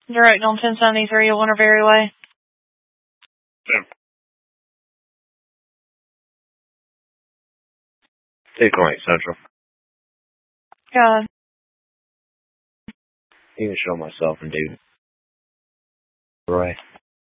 Direct on 1073 at Winterberry Way. Yeah. Take Lane Central. God. You can show myself and David. Right.